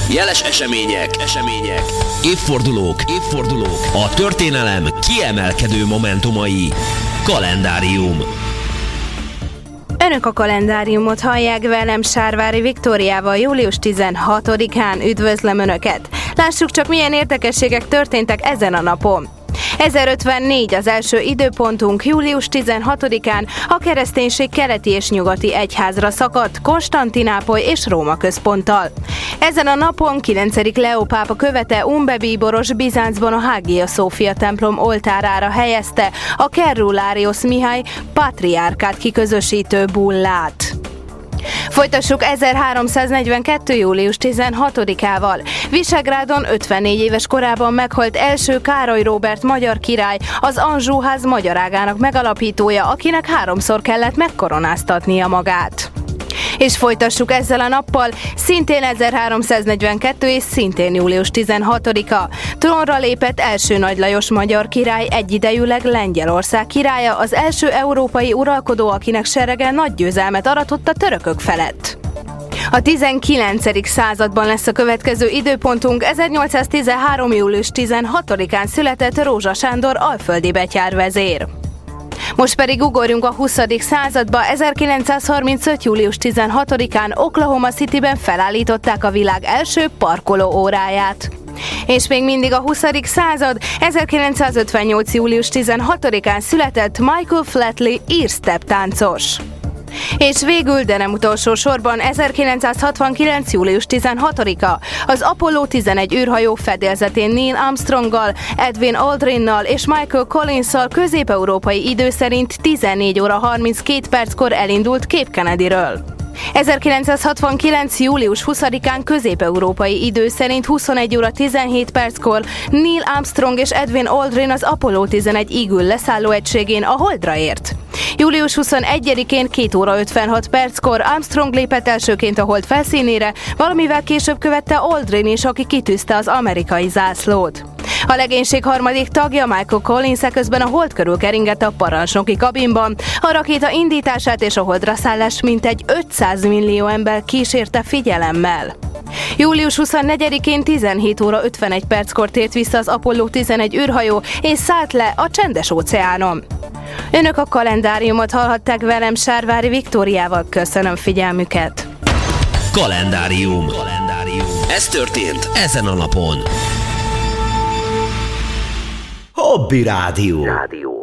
Jeles események, évfordulók, a történelem kiemelkedő momentumai. Kalendárium. Önök a kalendáriumot hallják, velem Sárvári Viktóriával július 16-án. Üdvözlöm Önöket! Lássuk csak, milyen érdekességek történtek ezen a napon. 1054 az első időpontunk, július 16-án a kereszténység keleti és nyugati egyházra szakadt Konstantinápoly és Róma központtal. Ezen a napon 9. Leó pápa követe Umbebíboros Bizáncban a Hagia Sophia templom oltárára helyezte a Kerularius Mihály patriárkát kiközösítő bullát. Folytassuk 1342. július 16-ával. Visegrádon 54 éves korában meghalt első Károly Róbert magyar király, az Anjou-ház magyar ágának megalapítója, akinek 3-szor kellett megkoronáztatnia magát. És folytassuk ezzel a nappal, szintén 1342 és szintén július 16-a. Trónra lépett első Nagy Lajos magyar király, egyidejűleg Lengyelország királya, az első európai uralkodó, akinek serege nagy győzelmet aratott a törökök felett. A 19. században lesz a következő időpontunk, 1813. július 16-án született Rózsa Sándor alföldi betyárvezér. Most pedig ugorjunk a 20. századba, 1935. július 16-án Oklahoma Cityben felállították a világ első parkoló óráját. És még mindig a 20. század, 1958. július 16-án született Michael Flatley ír step táncos. És végül, de nem utolsó sorban, 1969. július 16-a az Apollo 11 űrhajó fedélzetén Neil Armstronggal, Edwin Aldrinnal és Michael Collinsszal közép-európai idő szerint 14 óra 32 perckor elindult Cape Kennedyről. 1969. július 20-án közép-európai idő szerint 21 óra 17 perckor Neil Armstrong és Edwin Aldrin az Apollo 11 Eagle leszállóegységén a Holdra ért. Július 21-én 2 óra 56 perckor Armstrong lépett elsőként a Hold felszínére, valamivel később követte Aldrin is, aki kitűzte az amerikai zászlót. A legénység harmadik tagja, Michael Collins, közben a Hold körül keringett a parancsnoki kabinban. A rakéta indítását és a Holdra szállást mintegy 500 millió ember kísérte figyelemmel. Július 24-én 17 óra 51 perckor tért vissza az Apollo 11 űrhajó, és szállt le a Csendes-óceánon. Önök a kalendáriumot hallhatták, velem Sárvári Viktóriával. Köszönöm figyelmüket! Kalendárium. Ez történt ezen a napon. Hobby Rádió.